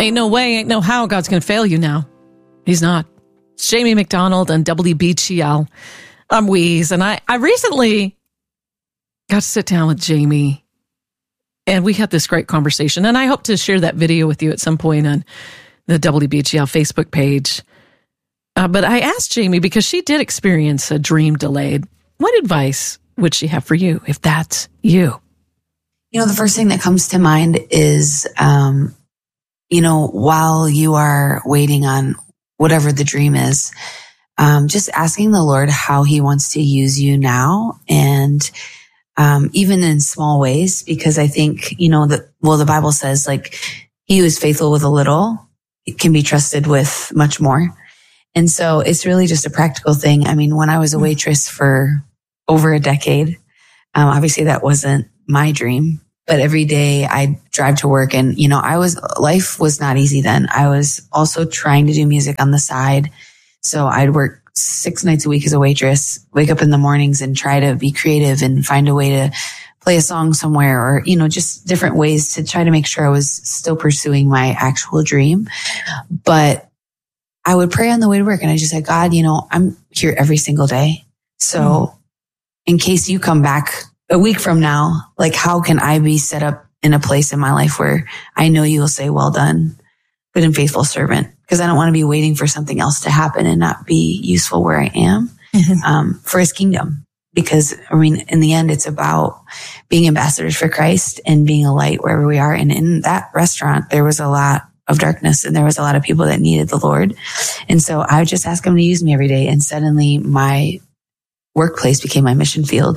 Ain't no way, ain't no how God's going to fail you now. He's not. It's Jamie McDonald and WBGL. I'm Weeze, and I recently got to sit down with Jamie, and we had this great conversation, and I hope to share that video with you at some point on the WBGL Facebook page. But I asked Jamie, because she did experience a dream delayed, what advice would she have for you if that's you? The first thing that comes to mind is, while you are waiting on whatever the dream is, just asking the Lord how he wants to use you now. And, even in small ways, because I think, the Bible says, like, he who is faithful with a little can be trusted with much more. And so it's really just a practical thing. I mean, when I was a waitress for over a decade, obviously that wasn't my dream, but every day I'd drive to work and, life was not easy then. I was also trying to do music on the side. So I'd work 6 nights a week as a waitress, wake up in the mornings and try to be creative and find a way to play a song somewhere, or, just different ways to try to make sure I was still pursuing my actual dream. But I would pray on the way to work, and I just said, God, I'm here every single day. So in case you come back a week from now, like, how can I be set up in a place in my life where I know you will say, well done, good and faithful servant? Because I don't want to be waiting for something else to happen and not be useful where I am, for his kingdom. Because, in the end, it's about being ambassadors for Christ and being a light wherever we are. And in that restaurant, there was a lot of darkness, and there was a lot of people that needed the Lord. And so I would just ask him to use me every day. And suddenly my workplace became my mission field.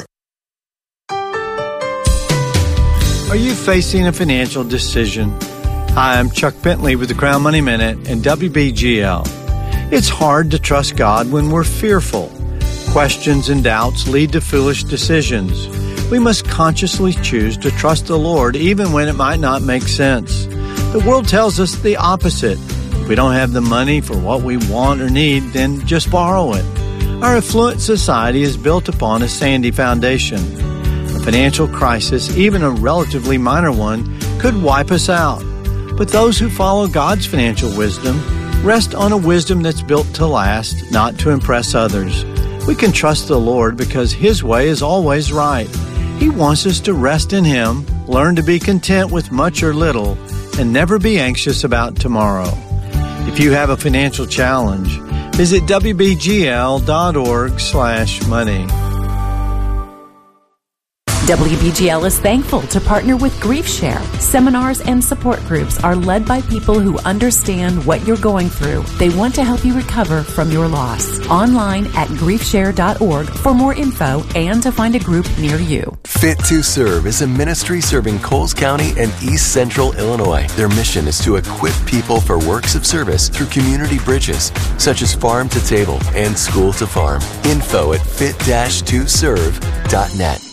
Are you facing a financial decision? Hi, I'm Chuck Bentley with the Crown Money Minute and WBGL. It's hard to trust God when we're fearful. Questions and doubts lead to foolish decisions. We must consciously choose to trust the Lord even when it might not make sense. The world tells us the opposite. If we don't have the money for what we want or need, then just borrow it. Our affluent society is built upon a sandy foundation. A financial crisis, even a relatively minor one, could wipe us out. But those who follow God's financial wisdom rest on a wisdom that's built to last, not to impress others. We can trust the Lord because his way is always right. He wants us to rest in him, learn to be content with much or little, and never be anxious about tomorrow. If you have a financial challenge, visit wbgl.org/money. WBGL is thankful to partner with GriefShare. Seminars and support groups are led by people who understand what you're going through. They want to help you recover from your loss. Online at griefshare.org for more info and to find a group near you. Fit to Serve is a ministry serving Coles County and East Central Illinois. Their mission is to equip people for works of service through community bridges, such as Farm to Table and School to Farm. Info at fit-2serve.net.